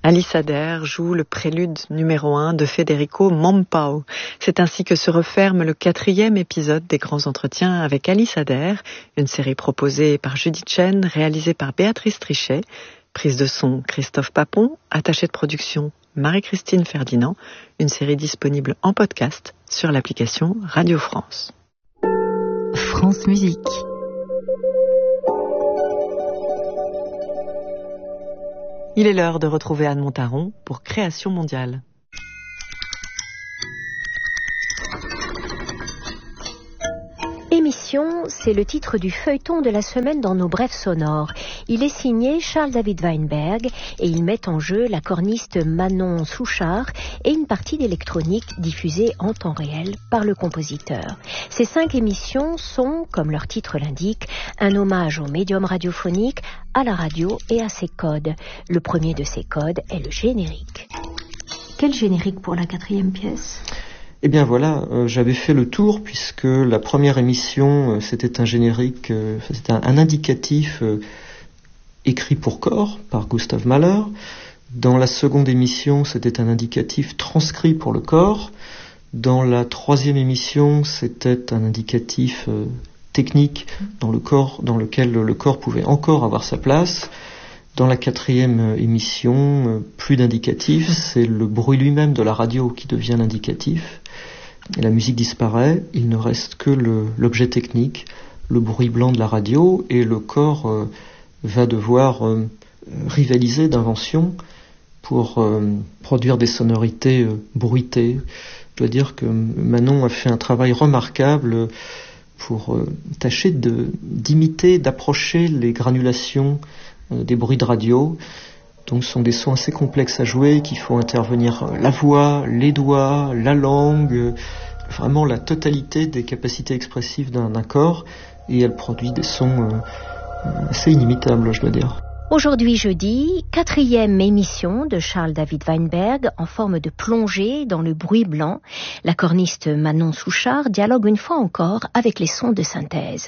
Alice Adair joue le prélude numéro 1 de Federico Mompao. C'est ainsi que se referme le 4e épisode des Grands Entretiens avec Alice Adair, une série proposée par Judith Chen, réalisée par Béatrice Trichet, prise de son Christophe Papon, attachée de production Marie-Christine Ferdinand, une série disponible en podcast sur l'application Radio France. France Musique. Il est l'heure de retrouver Anne Montaron pour Création mondiale. Émission, c'est le titre du feuilleton de la semaine dans nos brefs sonores. Il est signé Charles-David Weinberg et il met en jeu la corniste Manon Souchard et une partie d'électronique diffusée en temps réel par le compositeur. Ces 5 émissions sont, comme leur titre l'indique, un hommage au médium radiophonique, à la radio et à ses codes. Le premier de ces codes est le générique. Quel générique pour la 4e pièce ? Eh bien voilà, j'avais fait le tour puisque la première émission, c'était un générique, c'était un indicatif écrit pour corps par Gustav Mahler. Dans la seconde émission, c'était un indicatif transcrit pour le corps. Dans la 3e émission, c'était un indicatif technique dans lequel le corps pouvait encore avoir sa place. Dans la 4e émission, plus d'indicatif, c'est le bruit lui-même de la radio qui devient l'indicatif. Et la musique disparaît, il ne reste que l'objet technique, le bruit blanc de la radio, et le corps va devoir rivaliser d'invention pour produire des sonorités bruitées. Je dois dire que Manon a fait un travail remarquable pour tâcher d'imiter, d'approcher les granulations des bruits de radio. Donc ce sont des sons assez complexes à jouer, qui font intervenir la voix, les doigts, la langue, vraiment la totalité des capacités expressives d'un corps, et elle produit des sons assez inimitables, je dois dire. Aujourd'hui jeudi, 4e émission de Charles-David Weinberg en forme de plongée dans le bruit blanc. La corniste Manon Souchard dialogue une fois encore avec les sons de synthèse.